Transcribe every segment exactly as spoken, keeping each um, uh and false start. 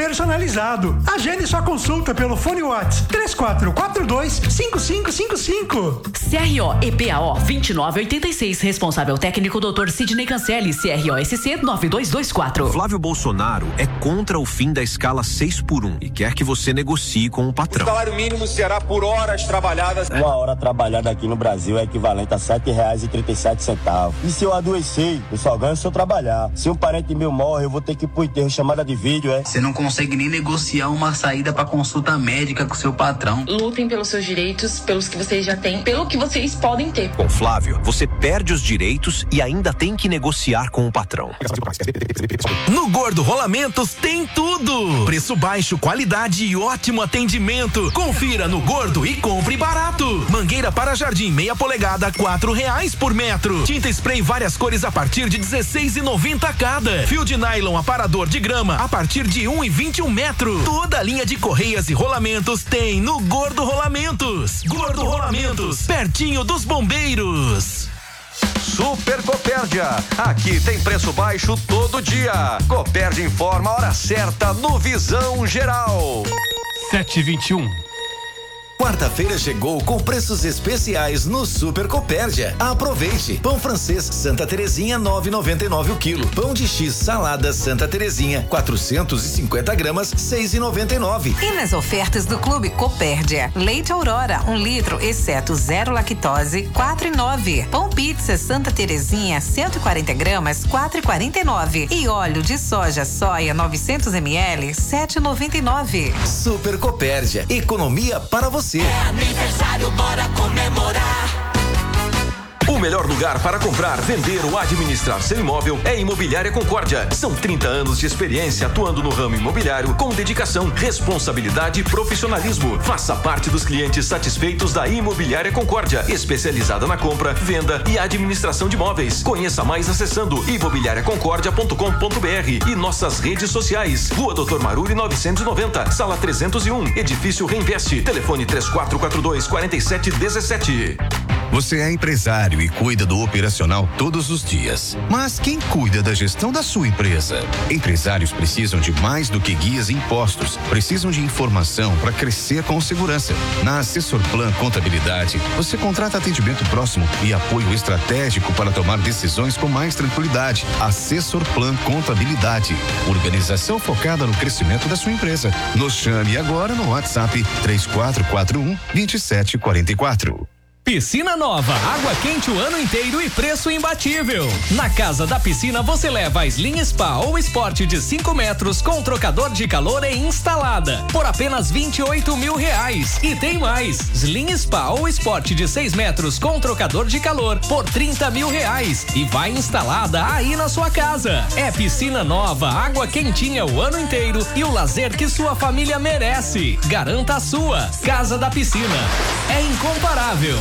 personalizado. Agende sua consulta pelo fone WhatsApp três quatro quatro dois cinco cinco cinco cinco. C R O E P A O vinte e nove oitenta e seis, responsável técnico doutor Sidney Cancelli, C R O S C nove dois dois quatro. Flávio Bolsonaro é contra o fim da escala seis por um e quer que você negocie com o patrão. O salário mínimo será por horas trabalhadas. Uma hora trabalhada aqui no Brasil é equivalente a sete reais e trinta e sete centavos. E se eu adoecer, eu só ganho se eu trabalhar. Se um parente meu morre, eu vou ter que ir pro enterro, chamada de vídeo, é? Você não consegue nem negociar uma saída pra consulta médica com seu patrão. Lutem pelos seus direitos, pelos que vocês já têm, pelo que vocês podem ter. Com Flávio, você perde os direitos e ainda tem que negociar com o patrão. No Gordo Rolamentos tem tudo. Preço baixo, qualidade e ótimo atendimento. Confira no Gordo e compre barato. Mangueira para jardim meia polegada, quatro reais por metro. Tinta spray várias cores a partir de dezesseis e noventa cada. Fio de nylon aparador de grama a partir de um e vinte e um metro. Toda a linha de correias e rolamentos tem no Gordo Rolamentos. Gordo Rolamentos, pertinho dos bombeiros. Super Copérdia, aqui tem preço baixo todo dia. Copérdia informa a hora certa no Visão Geral. sete e vinte e um. Quarta-feira chegou com preços especiais no Super Copérdia. Aproveite. Pão francês Santa Terezinha nove reais e noventa e nove centavos o quilo. Pão de X salada Santa Terezinha quatrocentos e cinquenta gramas seis reais e noventa e nove centavos. E nas ofertas do Clube Copérdia, leite Aurora um litro exceto zero lactose quatro reais e nove centavos. Pão pizza Santa Terezinha cento e quarenta gramas quatro reais e quarenta e nove centavos. E óleo de soja soia novecentos mililitros sete reais e noventa e nove centavos. Super Copérdia, economia para você. É aniversário, bora comemorar. O melhor lugar para comprar, vender ou administrar seu imóvel é Imobiliária Concórdia. São trinta anos de experiência atuando no ramo imobiliário com dedicação, responsabilidade e profissionalismo. Faça parte dos clientes satisfeitos da Imobiliária Concórdia, especializada na compra, venda e administração de imóveis. Conheça mais acessando imobiliária concórdia ponto com ponto br e nossas redes sociais. Rua Doutor Maruri novecentos e noventa, sala trezentos e um, Edifício Reinveste. Telefone três quatro quatro dois quatro sete um sete. Você é empresário e cuida do operacional todos os dias. Mas quem cuida da gestão da sua empresa? Empresários precisam de mais do que guias e impostos. Precisam de informação para crescer com segurança. Na Assessor Plan Contabilidade, você contrata atendimento próximo e apoio estratégico para tomar decisões com mais tranquilidade. Assessor Plan Contabilidade. Organização focada no crescimento da sua empresa. Nos chame agora no WhatsApp três quatro quatro um, dois sete quatro quatro. Piscina nova, água quente o ano inteiro e preço imbatível. Na Casa da Piscina você leva a Slim Spa ou Sport de cinco metros com trocador de calor e instalada por apenas vinte e oito mil reais. E tem mais, Slim Spa ou Sport de seis metros com trocador de calor por trinta mil reais e vai instalada aí na sua casa. É piscina nova, água quentinha o ano inteiro e o lazer que sua família merece. Garanta a sua. Casa da Piscina. É incomparável.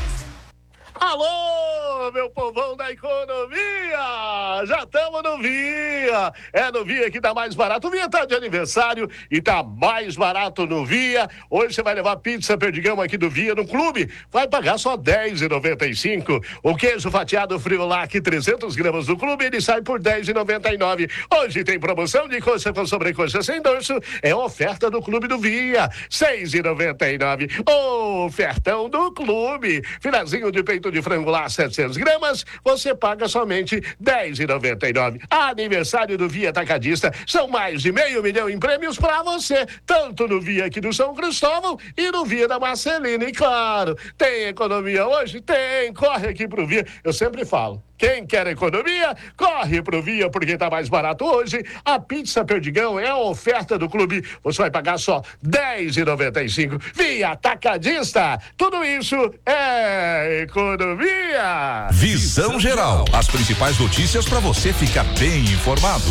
Alô, meu povão da economia! Já estamos no Via! É no Via que tá mais barato. O Via tá de aniversário e tá mais barato no Via. Hoje você vai levar pizza Perdigão aqui do Via no clube. Vai pagar só dez reais e noventa e cinco centavos. O queijo fatiado Friolac trezentas gramas do clube, ele sai por dez reais e noventa e nove centavos. Hoje tem promoção de coxa com sobrecoxa sem dorso. É oferta do clube do Via. seis reais e noventa e nove centavos. Ofertão do clube. Filezinho de peito de frango lá, setecentas gramas, você paga somente dez reais e noventa e nove centavos. Aniversário do Via Atacadista, são mais de meio milhão em prêmios para você, tanto no Via aqui do São Cristóvão e no Via da Marcelina. E claro, tem economia hoje? Tem, corre aqui pro Via. Eu sempre falo, quem quer economia, corre pro Via, porque tá mais barato hoje. A pizza Perdigão é a oferta do clube. Você vai pagar só dez reais e noventa e cinco centavos. Via Atacadista. Tudo isso é economia. Visão Geral. As principais notícias para você ficar bem informado.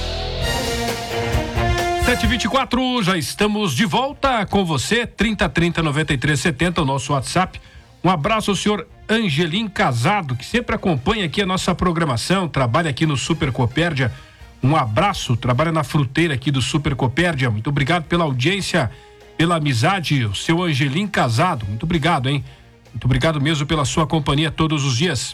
sete e vinte e quatro, já estamos de volta com você. trinta, trinta, noventa e três, setenta, o nosso WhatsApp. Um abraço ao senhor Angelim Casado, que sempre acompanha aqui a nossa programação, trabalha aqui no Super Copérdia. Um abraço, trabalha na fruteira aqui do Super Copérdia. Muito obrigado pela audiência, pela amizade, o seu Angelim Casado. Muito obrigado, hein? Muito obrigado mesmo pela sua companhia todos os dias.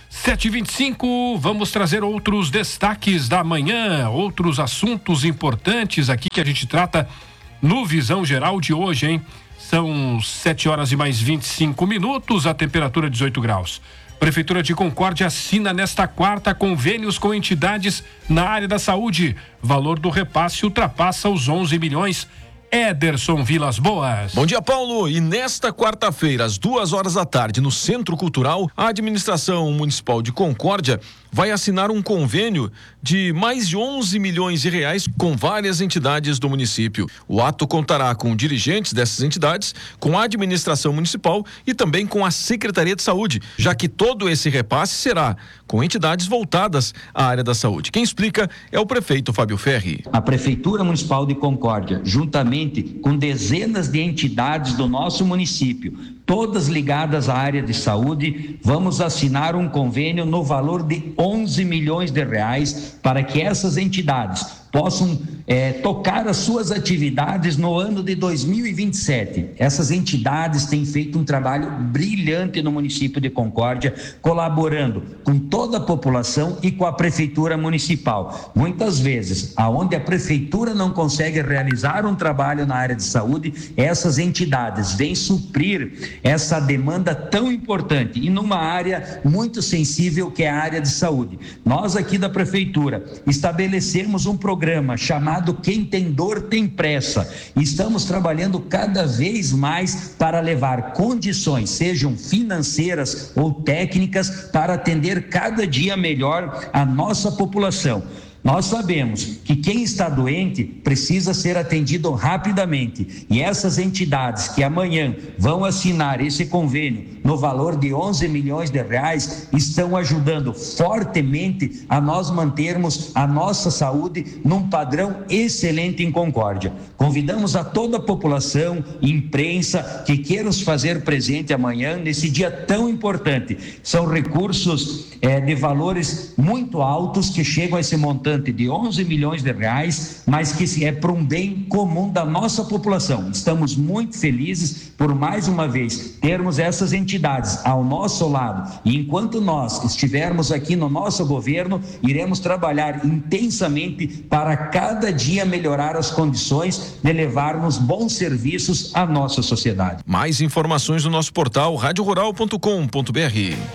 sete e vinte e cinco, vamos trazer outros destaques da manhã, outros assuntos importantes aqui que a gente trata no Visão Geral de hoje, hein? São sete horas e mais vinte e cinco minutos, a temperatura dezoito graus. Prefeitura de Concórdia assina nesta quarta convênios com entidades na área da saúde. Valor do repasse ultrapassa os onze milhões. Ederson Vilas Boas. Bom dia, Paulo. E nesta quarta-feira, às duas horas da tarde, no Centro Cultural, a administração municipal de Concórdia vai assinar um convênio de mais de onze milhões de reais com várias entidades do município. O ato contará com dirigentes dessas entidades, com a administração municipal e também com a Secretaria de Saúde, já que todo esse repasse será com entidades voltadas à área da saúde. Quem explica é o prefeito Fábio Ferri. A Prefeitura Municipal de Concórdia, juntamente com dezenas de entidades do nosso município, todas ligadas à área de saúde, vamos assinar um convênio no valor de onze milhões de reais para que essas entidades possam é, tocar as suas atividades no ano de dois mil e vinte e sete. Essas entidades têm feito um trabalho brilhante no município de Concórdia, colaborando com toda a população e com a prefeitura municipal. Muitas vezes, aonde a prefeitura não consegue realizar um trabalho na área de saúde, essas entidades vêm suprir essa demanda tão importante e numa área muito sensível que é a área de saúde. Nós aqui da prefeitura estabelecemos um programa programa chamado Quem Tem Dor Tem Pressa. Estamos trabalhando cada vez mais para levar condições, sejam financeiras ou técnicas, para atender cada dia melhor a nossa população. Nós sabemos que quem está doente precisa ser atendido rapidamente e essas entidades que amanhã vão assinar esse convênio no valor de onze milhões de reais estão ajudando fortemente a nós mantermos a nossa saúde num padrão excelente em Concórdia. Convidamos a toda a população, imprensa, que queiram se fazer presente amanhã nesse dia tão importante. São recursos é, de valores muito altos que chegam a esse montante de onze milhões de reais, mas que é para um bem comum da nossa população. Estamos muito felizes por mais uma vez termos essas entidades ao nosso lado e enquanto nós estivermos aqui no nosso governo, iremos trabalhar intensamente para cada dia melhorar as condições de levarmos bons serviços à nossa sociedade. Mais informações no nosso portal rádio rural ponto com ponto br.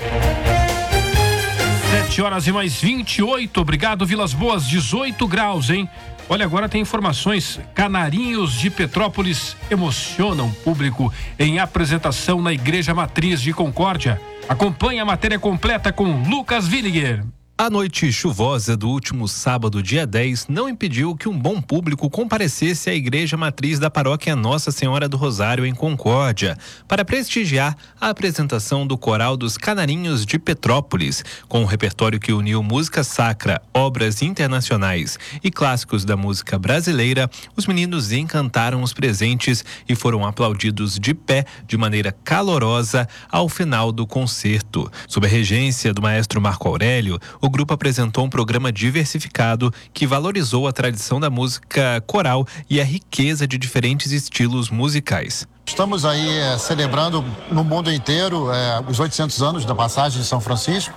sete horas e mais vinte e oito, obrigado Vilas Boas, dezoito graus, hein? Olha, agora tem informações, Canarinhos de Petrópolis emocionam o público em apresentação na Igreja Matriz de Concórdia. Acompanhe a matéria completa com Lucas Williger. A noite chuvosa do último sábado, dia dez, não impediu que um bom público comparecesse à Igreja Matriz da Paróquia Nossa Senhora do Rosário, em Concórdia, para prestigiar a apresentação do Coral dos Canarinhos de Petrópolis. Com um repertório que uniu música sacra, obras internacionais e clássicos da música brasileira, os meninos encantaram os presentes e foram aplaudidos de pé de maneira calorosa ao final do concerto. Sob a regência do maestro Marco Aurélio, o grupo apresentou um programa diversificado que valorizou a tradição da música coral e a riqueza de diferentes estilos musicais. Estamos aí é, celebrando no mundo inteiro é, os oitocentos anos da passagem de São Francisco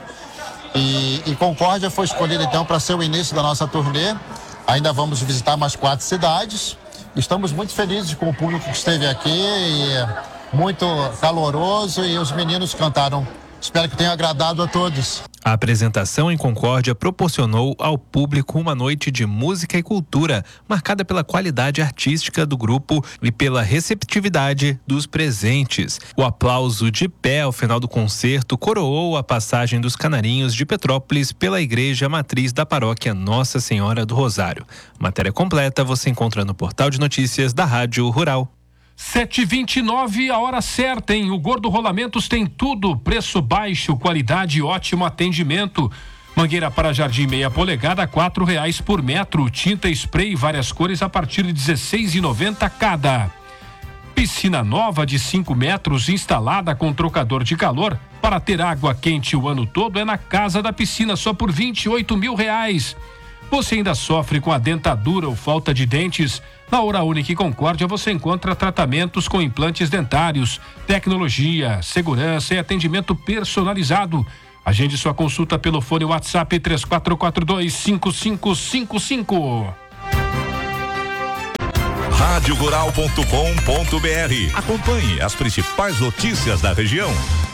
e, e Concórdia foi escolhida então para ser o início da nossa turnê. Ainda vamos visitar mais quatro cidades. Estamos muito felizes com o público que esteve aqui, e é muito caloroso e os meninos cantaram. Espero que tenha agradado a todos. A apresentação em Concórdia proporcionou ao público uma noite de música e cultura, marcada pela qualidade artística do grupo e pela receptividade dos presentes. O aplauso de pé ao final do concerto coroou a passagem dos Canarinhos de Petrópolis pela Igreja Matriz da Paróquia Nossa Senhora do Rosário. Matéria completa você encontra no portal de notícias da Rádio Rural. sete e vinte e nove, a hora certa, hein? O Gordo Rolamentos tem tudo, preço baixo, qualidade e ótimo atendimento. Mangueira para jardim meia polegada, quatro reais por metro. Tinta spray várias cores a partir de dezesseis reais e noventa centavos cada. Piscina nova de cinco metros instalada com trocador de calor para ter água quente o ano todo é na Casa da Piscina, só por vinte e oito mil reais. Você ainda sofre com a dentadura ou falta de dentes? Na Hora Única e Concórdia você encontra tratamentos com implantes dentários, tecnologia, segurança e atendimento personalizado. Agende sua consulta pelo fone WhatsApp três quatro quatro dois, cinco cinco cinco cinco. rádio rural ponto com ponto br. Acompanhe as principais notícias da região.